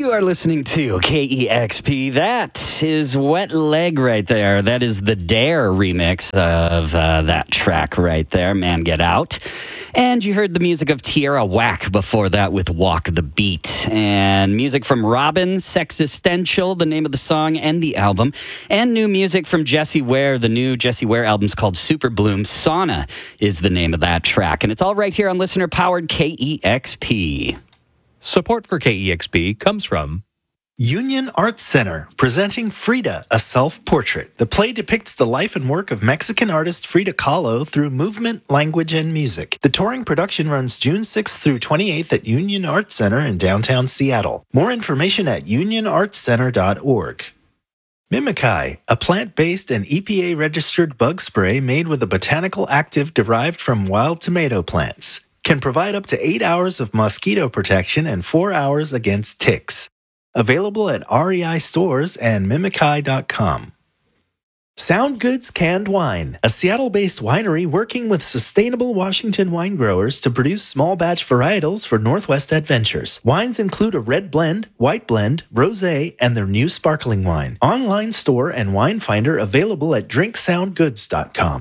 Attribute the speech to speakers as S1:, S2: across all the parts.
S1: You are listening to KEXP. That is Wet Leg right there. That is the Dare remix of that track right there, Man Get Out. And you heard the music of Tierra Whack before that with Walk the Beat. And music from Robin, Sexistential, the name of the song and the album. And new music from Jessie Ware. The new Jessie Ware album is called Super Bloom. Sauna is the name of that track. And it's all right here on listener-powered KEXP.
S2: Support for KEXP comes from
S3: Union Arts Center, presenting Frida, a self-portrait. The play depicts the life and work of Mexican artist Frida Kahlo through movement, language, and music. The touring production runs June 6th through 28th at Union Arts Center in downtown Seattle. More information at unionartscenter.org. Mimikyi, a plant-based and EPA-registered bug spray made with a botanical active derived from wild tomato plants, can provide up to 8 hours of mosquito protection and 4 hours against ticks. Available at REI stores and mimikyi.com. Sound Goods Canned Wine, a Seattle-based winery working with sustainable Washington wine growers to produce small batch varietals for Northwest Adventures. Wines include a red blend, white blend, rosé, and their new sparkling wine. Online store and wine finder available at drinksoundgoods.com.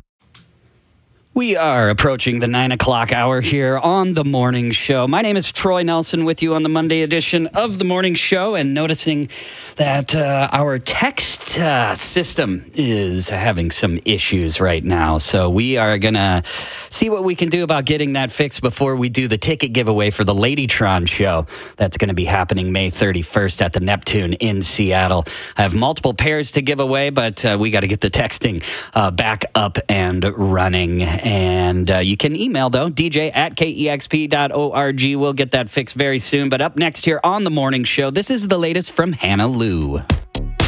S1: We are approaching the 9 o'clock hour here on The Morning Show. My name is Troy Nelson with you on the Monday edition of The Morning Show, and noticing that our text system is having some issues right now. So we are going to see what we can do about getting that fixed before we do the ticket giveaway for the Ladytron show. That's going to be happening May 31st at the Neptune in Seattle. I have multiple pairs to give away, but we got to get the texting back up and running. And you can email, though, dj@kexp.org. We'll get that fixed very soon. But up next here on The Morning Show, this is the latest from Hannah Lou.